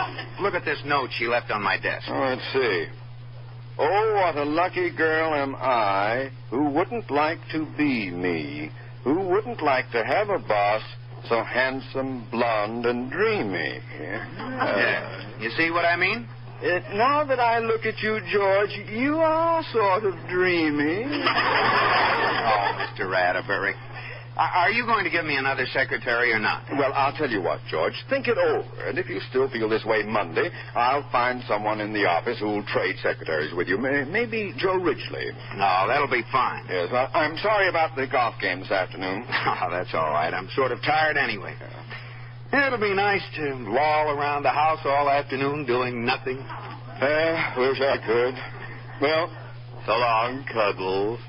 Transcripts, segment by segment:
Look at this note she left on my desk. Oh, let's see. Oh, what a lucky girl am I who wouldn't like to be me, who wouldn't like to have a boss so handsome, blonde, and dreamy. You see what I mean? Now that I look at you, George, you are sort of dreamy. Oh, Mr. Ratterbury. Are you going to give me another secretary or not? Well, I'll tell you what, George. Think it over. And if you still feel this way Monday, I'll find someone in the office who'll trade secretaries with you. Maybe Joe Ridgely. No, that'll be fine. Yes, well, I'm sorry about the golf game this afternoon. Oh, that's all right. I'm sort of tired anyway. It'll be nice to loll around the house all afternoon doing nothing. Wish I could. Well, so long, Cuddles.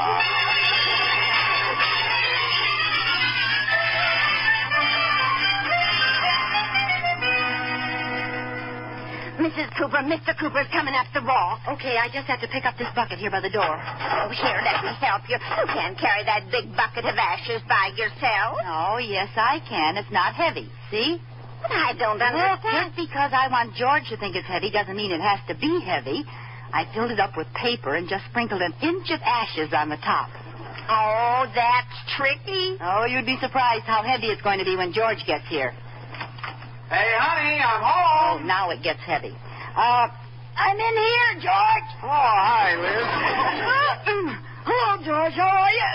Mrs. Cooper, Mr. Cooper's coming up the wall. Okay, I just have to pick up this bucket here by the door. Oh, here, let me help you. You can't carry that big bucket of ashes by yourself. Oh, yes, I can. It's not heavy. See? But I don't understand. Well, just because I want George to think it's heavy doesn't mean it has to be heavy. I filled it up with paper and just sprinkled an inch of ashes on the top. Oh, that's tricky. Oh, you'd be surprised how heavy it's going to be when George gets here. Hey, honey, I'm home. Oh, now it gets heavy. I'm in here, George. Oh, hi, Liz. Hello, George. How are you?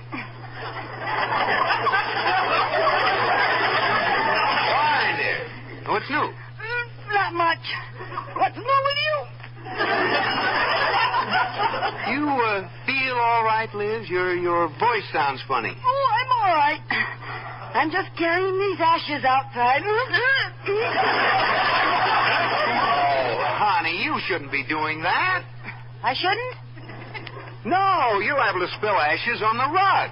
Fine, dear. What's new? Not much. What's new with you? You feel all right, Liz? Your voice sounds funny. Oh, I'm all right. I'm just carrying these ashes outside. Oh, honey, you shouldn't be doing that. I shouldn't? No, you're liable to spill ashes on the rug.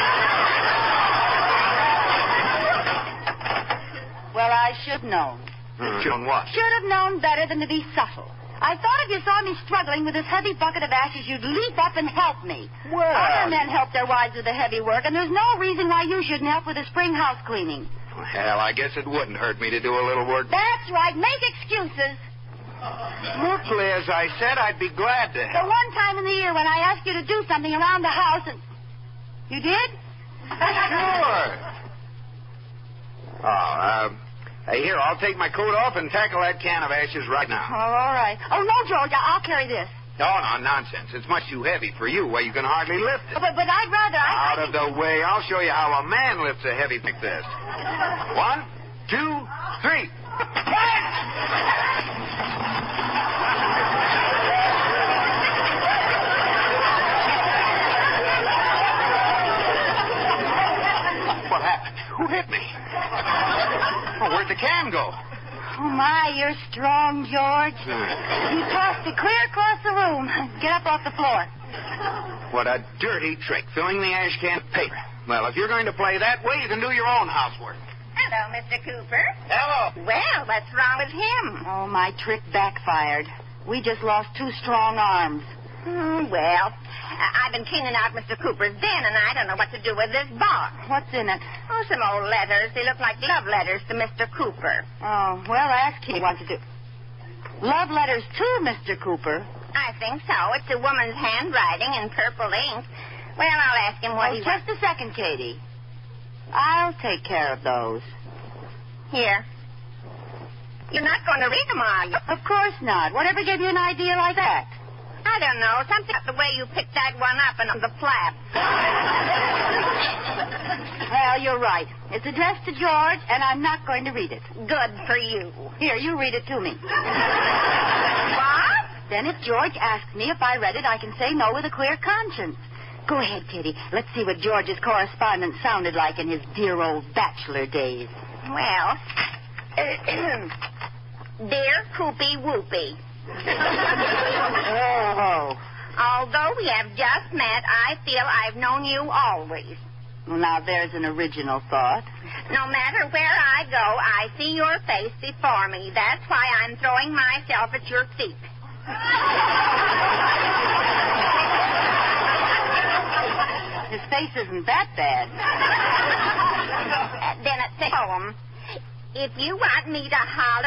Well, I should know. Shown what? Should have known better than to be subtle. I thought if you saw me struggling with this heavy bucket of ashes, you'd leap up and help me. Well, other men help their wives with the heavy work, and there's no reason why you shouldn't help with the spring house cleaning. Well, I guess it wouldn't hurt me to do a little work. That's right. Make excuses. Look, Liz, I said I'd be glad to The help. one time in the year when I asked you to do something around the house, and... You did? Sure. Oh, hey, here, I'll take my coat off and tackle that can of ashes right now. Oh, all right. Oh, no, George, I'll carry this. Oh, no, nonsense. It's much too heavy for you. Why, you can hardly lift it. But I'd rather... Out of the way. I'll show you how a man lifts a heavy like this. 1, 2, 3. What happened? Who hit me? Oh, where'd the can go? Oh, my, you're strong, George. You tossed it clear across the room. Get up off the floor. What a dirty trick, filling the ash can with paper. Well, if you're going to play that way, you can do your own housework. Hello, Mr. Cooper. Hello. Well, what's wrong with him? Oh, my trick backfired. We just lost 2 strong arms. Well, I've been cleaning out Mr. Cooper's den, and I don't know what to do with this box. What's in it? Oh, some old letters. They look like love letters to Mr. Cooper. Oh, well, ask him what to do. Love letters to Mr. Cooper? I think so. It's a woman's handwriting in purple ink. Well, I'll ask him what he wants. Just a second, Katie. I'll take care of those. Here. You're not going to read them, are you? Of course not. Whatever gave you an idea like that? I don't know. Something about the way you picked that one up and on the flap. Well, you're right. It's addressed to George, and I'm not going to read it. Good for you. Here, you read it to me. What? Then if George asks me if I read it, I can say no with a clear conscience. Go ahead, Kitty. Let's see what George's correspondence sounded like in his dear old bachelor days. Well, dear Coopy Whoopy. Oh. Although we have just met, I feel I've known you always. Well, now there's an original thought. No matter where I go, I see your face before me. That's why I'm throwing myself at your feet. His face isn't that bad. Then it's a poem. If you want me to holler